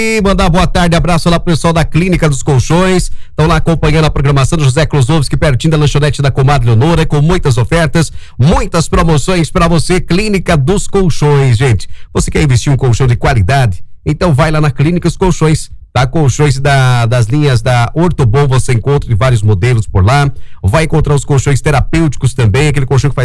E mandar boa tarde, abraço lá pro pessoal da Clínica dos Colchões, estão lá acompanhando a programação do José Klosowski, pertinho da lanchonete da Comadre Leonora, com muitas ofertas, muitas promoções para você. Clínica dos Colchões, gente. Você quer investir em um colchão de qualidade? Então vai lá na Clínica dos Colchões, tá? Colchões das linhas da Ortobon, você encontra de vários modelos por lá. Vai encontrar os colchões terapêuticos também, aquele colchão que faz